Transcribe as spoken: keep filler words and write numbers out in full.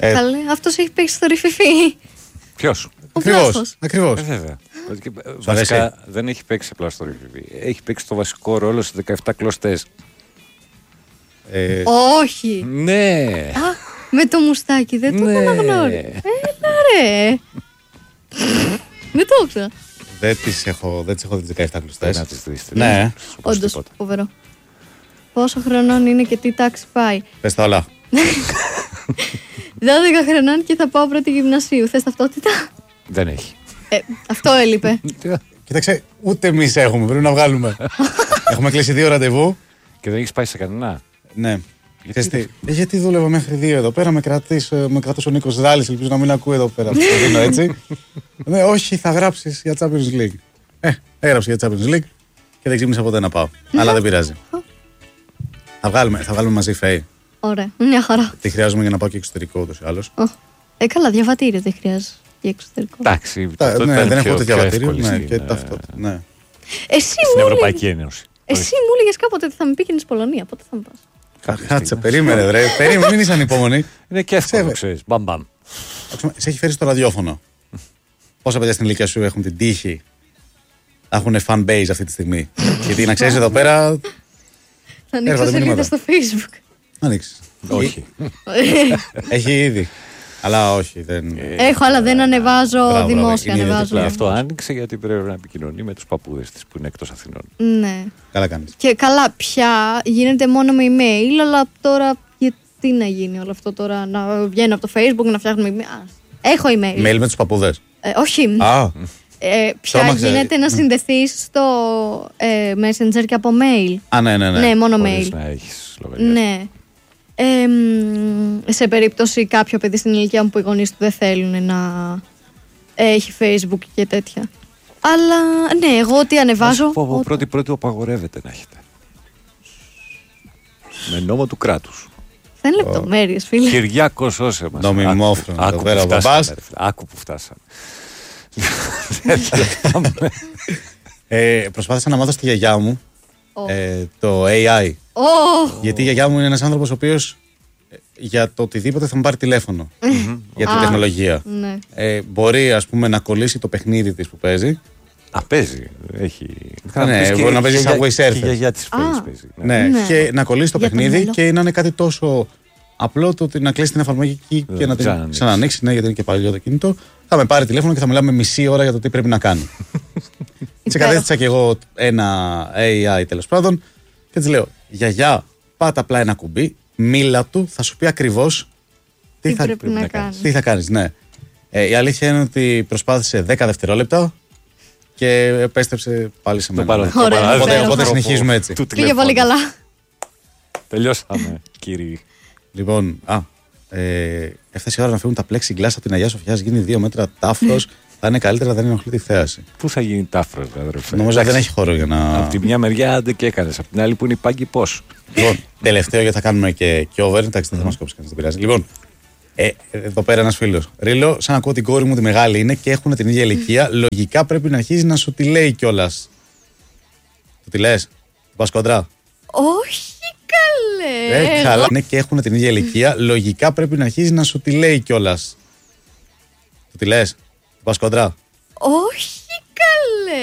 Ε, Καλέ, αυτός έχει παίξει στο Ριφιφί. Ποιος? Ο Βλάχος. Ακριβώς. Ε, βέβαια. Βασικά δεν έχει παίξει απλά στο Ριφιφί. Έχει παίξει το βασικό ρόλο σε δεκαεπτά κλωστές. Ε, Όχι. Ναι. Α, με το μουστάκι, δεν το Ναι. αναγνώριζα. Έλα ρε. Δεν το ήξερα. δεν τις έχω, δεν τις έχω δει τις δεκαεπτά κλωστές. Να τις δεις. Ναι. Όντως, φοβερό. Πόσο χρονών είναι και τι τάξη πάει? Πες τα όλα. δώδεκα χρονών και θα πάω πρώτη γυμνασίου. Θες ταυτότητα? Δεν έχει. Ε, αυτό έλειπε. Κοίταξε, ούτε εμείς έχουμε, πρέπει να βγάλουμε. Έχουμε κλείσει δύο ραντεβού. Και δεν έχεις πάει σε κανένα. Ναι. Γιατί, τι, ε, γιατί δούλευα μέχρι δύο εδώ πέρα, με, κρατής, με κρατούσε ο Νίκος Δάλης, ελπίζω να μην ακούει εδώ πέρα. Αυτό το δίνω έτσι. Ναι, όχι, θα γράψεις για Champions League. Ε, έγραψε για Champions League και δεν ξύπνησα ποτέ να πάω. Αλλά δεν πειράζει. θα, βγάλουμε, θα βγάλουμε μαζί Φέη. Ωραία, μια χαρά. Τι χρειάζομαι για να πάω και εξωτερικό ούτως ή άλλως. Oh. Ε, καλά, διαβατήριο δεν χρειάζεται για εξωτερικό. Εντάξει, Τα, ναι, δεν έχω πιο, το πιο διαβατήριο. εύκολη Ναι, στην, και ταυτότητα. Ναι. Εσύ στην μου Ευρωπαϊκή έλεγες- Ένωση. Εσύ μου έλεγες κάποτε ότι θα με πήγαινες Πολωνία. Πότε θα με πας? Κάτσε, περίμενε, ρε. Περίμενε, μην είσαι ανυπόμονη. Είναι και εύκολο, Ξέρε. ξέρεις. Μπαμ, μπαμ. Σε έχει φέρει στο ραδιόφωνο. Πόσα παιδιά στην ηλικία σου έχουν την τύχη να έχουν fan base αυτή τη στιγμή? Γιατί να ξέρεις εδώ πέρα. Θα ανοίξω Έρχονται σελίδα μηνύματα. στο Facebook. Ανοίξεις. Όχι. Έχει ήδη. Αλλά όχι, δεν. Έχω, αλλά δεν ανεβάζω μπράβο, δημόσια. είναι Ανεβάζω. διπλά. Αυτό άνοιξε γιατί πρέπει να επικοινωνεί με τους παππούδες της που είναι εκτός Αθηνών. Ναι. Καλά κάνεις. Και καλά, πια γίνεται μόνο με email, αλλά τώρα γιατί να γίνει όλο αυτό τώρα, να βγαίνω από το Facebook, να φτιάχνουμε email. Α, έχω email. Mail με τους παππούδες. Ε, όχι. Α, Ε, πια Τρόμαξε. γίνεται να συνδεθείς στο ε, Messenger και από mail. α, ναι, ναι, ναι. Ναι, μόνο Χωρίς mail. να έχεις λογαριασμό. Ναι. Ε, μ, σε περίπτωση κάποιο παιδί στην ηλικία μου που οι γονείς του δεν θέλουν να έχει Facebook και τέτοια. Αλλά ναι, εγώ ό,τι ανεβάζω. Πω, πω, ό- πρώτη πρώτη απαγορεύεται να έχετε. Με νόμο του κράτους. Θα είναι λεπτομέρειες, φίλε. Κυριάκος όσε μας. Νομιμόφρονο, Άκου- εδώ άκου πέρα που ο φτάσαμε, μπαμπάς. ρε φίλε. Άκου που φτάσαμε. Πάμε. Ε, προσπάθησα να μάθω στη γιαγιά μου Ω. ε, το έι άι. Ω, Γιατί η γιαγιά μου είναι ένας άνθρωπος ο οποίος ε, για το οτιδήποτε θα μου πάρει τηλέφωνο. Για την Α. τεχνολογία. ναι. Ε, μπορεί, ας πούμε, να κολλήσει το παιχνίδι της που παίζει. Α, παίζει. Έχει. Ναι, Και- μπορεί να παίζει και Subway για- Surfers. Και η γιαγιά της Α. παίζει, παίζει. Ναι. Ναι, Ναι. και να κολλήσει το Για το παιχνίδι μέλλον. και να είναι κάτι τόσο απλό το ότι να κλείσει την εφαρμογή και Ε, να την ξανανοίξει. ξανανοίξει. Ναι, γιατί είναι και παλιό το κινητό. Θα με πάρει τηλέφωνο και θα μιλάμε μισή ώρα για το τι πρέπει να κάνει. Σε κατέστησα κι εγώ ένα έι άι τέλος πάντων και της λέω: Γιαγιά, πάτα απλά ένα κουμπί, μίλα του, θα σου πει ακριβώς τι, Τι θα, πρέπει να κάνεις. τι θα κάνεις. Ναι. Ε, η αλήθεια είναι ότι προσπάθησε δέκα δευτερόλεπτα και επέστρεψε πάλι σε μένα. παρα- Ναι. το Ωραία, παράδειγμα οπότε- του οπότε τρόπου συνεχίζουμε έτσι. του Πήγε πολύ τηλεφώνου. καλά. Τελειώσαμε, κύριοι. Λοιπόν, α, ε, έφτασε η ώρα να φύγουν τα plexiglass από την Αγία Σοφιάς, γίνει δύο μέτρα τάφρος, θα είναι καλύτερα, δεν ενοχλεί τη θέαση. Πού θα γίνει τάφρος, αδερφέ. Νομίζω ότι δεν Εντάξει, έχει χώρο για να. Από τη μια μεριά άντε και έκανες. Από την άλλη που είναι η πάγκη πώς. Λοιπόν, τελευταίο γιατί θα κάνουμε και, και over. Εντάξει, δεν θα μας κόψει κανείς, δεν πειράζει. Λοιπόν, ε, εδώ πέρα ένας φίλος. Ρίλο, σαν ακούω την κόρη μου τη μεγάλη είναι και έχουν την ίδια ηλικία. Λογικά πρέπει να αρχίζει να σου τη λέει κιόλας. Του τη λες, πας κοντρά. Όχι καλέ. Ε, Εγώ- καλά. Ναι, και έχουν την ίδια ηλικία. Λογικά πρέπει να αρχίζει να σου τη λέει κιόλας. Του τη λες, πας κοντρά. Όχι